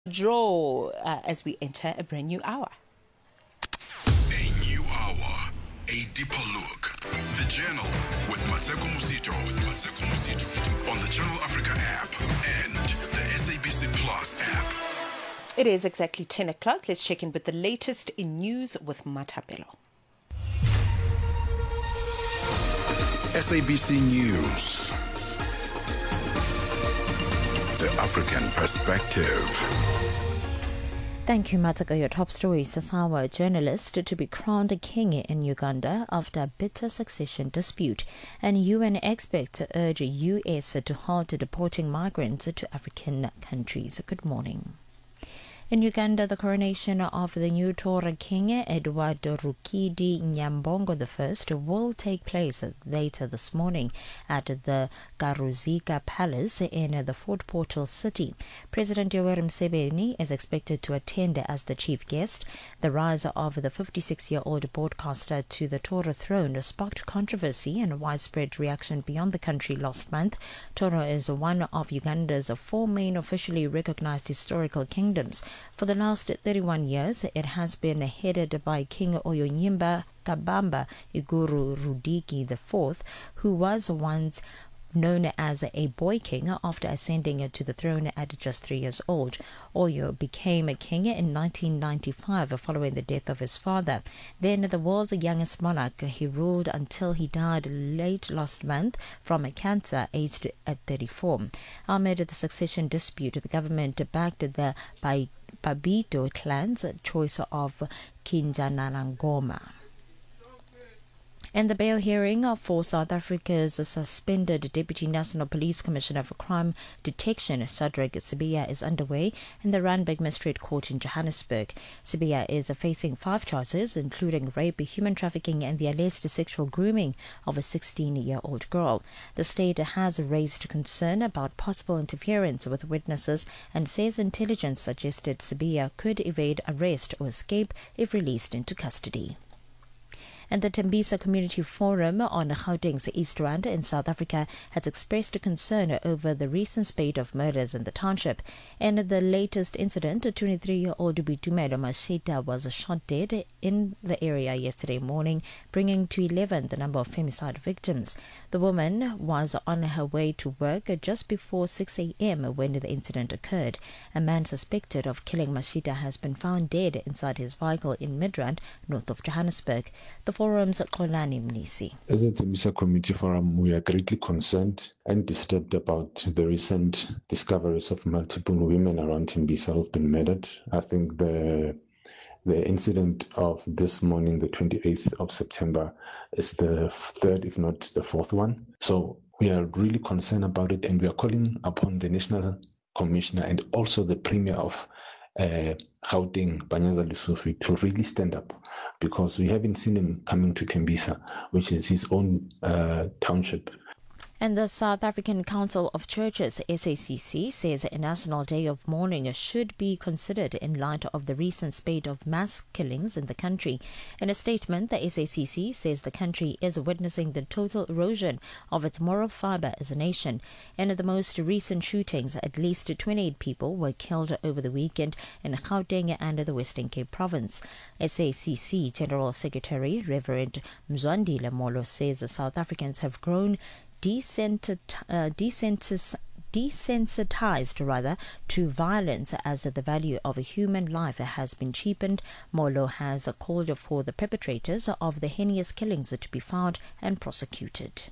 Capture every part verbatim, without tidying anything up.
Draw uh, as we enter a brand new hour. A new hour, a deeper look. The Journal with Mateko Musito, with Mateko Musito on the Channel Africa app and the S A B C Plus app. It is exactly ten o'clock. Let's check in with the latest in news with Matapelo. S A B C News. The African Perspective. Thank you, Mataka. Your top story: Sasawa journalist to be crowned king in Uganda after a bitter succession dispute, and U N experts urge U S to halt deporting migrants to African countries. Good morning. In Uganda, the coronation of the new Tora King, Edward Rukidi Nyambongo the First, will take place later this morning at the Karuzika Palace in the Fort Portal city. President Yoweri Museveni is expected to attend as the chief guest. The rise of the fifty-six-year-old broadcaster to the Tora throne sparked controversy and widespread reaction beyond the country last month. Tora is one of Uganda's four main officially recognized historical kingdoms. For the last thirty-one years, it has been headed by King Oyonyimba Kabamba Iguru Rudigi the Fourth, who was once known as a boy king after ascending to the throne at just three years old. Oyo became a king in nineteen ninety-five following the death of his father. Then the world's youngest monarch, he ruled until he died late last month from a cancer aged at thirty-four. Amid the succession dispute, the government backed the Babito clan's choice of Kinjanarangoma. And the bail hearing for South Africa's suspended Deputy National Police Commissioner for Crime Detection, Shadrack Sibiya, is underway in the Randburg Magistrate Court in Johannesburg. Sibiya is facing five charges, including rape, human trafficking, and the alleged sexual grooming of a sixteen-year-old girl. The state has raised concern about possible interference with witnesses and says intelligence suggested Sibiya could evade arrest or escape if released into custody. And the Tembisa Community Forum on Gauteng's East Rand in South Africa has expressed concern over the recent spate of murders in the township. In the latest incident, a twenty-three-year-old Bitumelo Mashita was shot dead in the area yesterday morning, bringing to eleven the number of femicide victims. The woman was on her way to work just before six a.m. when the incident occurred. A man suspected of killing Mashita has been found dead inside his vehicle in Midrand, north of Johannesburg. The Forum's Kolani Mnisi. As a Tembisa Community Forum, we are greatly concerned and disturbed about the recent discoveries of multiple women around Tembisa who have been murdered. I think the the incident of this morning, the twenty-eighth of September, is the third, if not the fourth one. So we are really concerned about it, and we are calling upon the National Commissioner and also the Premier of Uh, Gauteng, Panyaza Lesufi, to really stand up, because we haven't seen him coming to Tembisa, which is his own uh, township. And the South African Council of Churches, S A C C, says a national day of mourning should be considered in light of the recent spate of mass killings in the country. In a statement, the S A C C says the country is witnessing the total erosion of its moral fibre as a nation. In the most recent shootings, at least twenty-eight people were killed over the weekend in Gauteng and the Western Cape Province. S A C C General Secretary Reverend Mzwandile Molo says the South Africans have grown Desensitized, uh, desensis, desensitized rather to violence as the value of a human life has been cheapened. Molo has called for the perpetrators of the heinous killings to be found and prosecuted.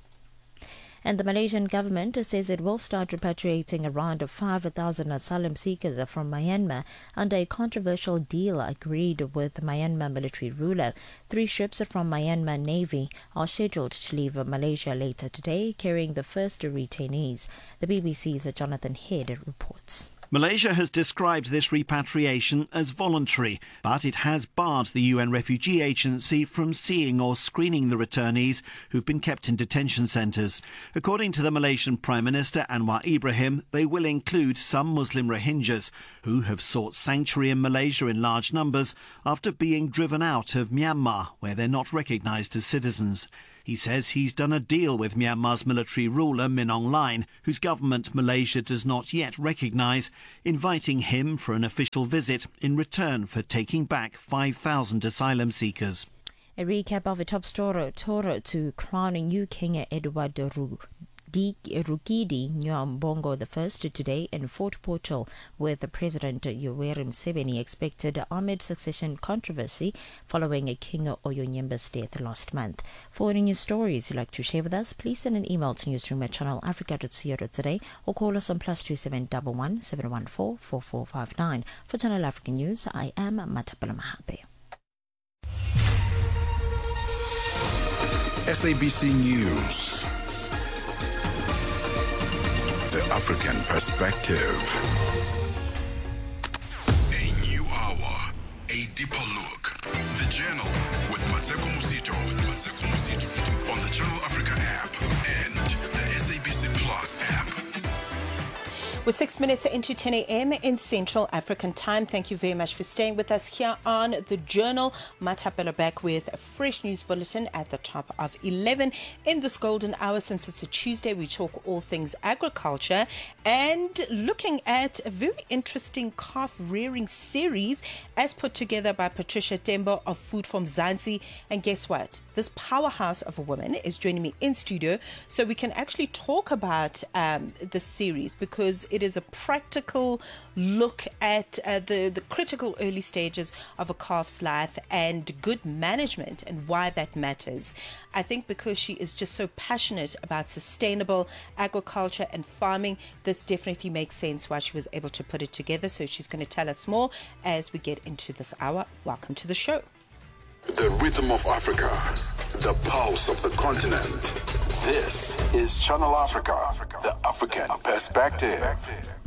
And the Malaysian government says it will start repatriating around five thousand asylum seekers from Myanmar under a controversial deal agreed with the Myanmar military ruler. Three ships from Myanmar Navy are scheduled to leave Malaysia later today, carrying the first retainees. The B B C's Jonathan Head reports. Malaysia has described this repatriation as voluntary, but it has barred the U N Refugee Agency from seeing or screening the returnees who've been kept in detention centres. According to the Malaysian Prime Minister Anwar Ibrahim, they will include some Muslim Rohingyas who have sought sanctuary in Malaysia in large numbers after being driven out of Myanmar, where they're not recognised as citizens. He says he's done a deal with Myanmar's military ruler Min Aung Hlaing, whose government Malaysia does not yet recognise, inviting him for an official visit in return for taking back five thousand asylum seekers. A recap of a top story tour to crowning new King Edward Rukidi Nyambongo the First today in Fort Portal, with President Yoweri Museveni expected amid succession controversy following King Oyonyemba's death last month. For any news stories you'd like to share with us, please send an email to newsroom at channel africa dot co dot za or call us on plus two seven one one seven one four four four five nine. For Channel Africa News, I am Matapala Mahape. S A B C News. The African Perspective. A new hour, a deeper look. The Journal with Mateko Musito, with Mateko Musito on the Channel Africa app and the S A B C Plus app. We're six minutes into ten a.m. in Central African time. Thank you very much for staying with us here on The Journal. Matapelo back with a fresh news bulletin at the top of eleven. In this golden hour, since it's a Tuesday, we talk all things agriculture and looking at a very interesting calf rearing series as put together by Patricia Tembo of Food from Zanzi. And guess what? This powerhouse of a woman is joining me in studio so we can actually talk about um, this series, because it is a practical look at uh, the, the critical early stages of a calf's life and good management and why that matters. I think because she is just so passionate about sustainable agriculture and farming, this definitely makes sense why she was able to put it together. So she's going to tell us more as we get into this hour. Welcome to the show. The rhythm of Africa, the pulse of the continent. This is Channel Africa, the African Perspective.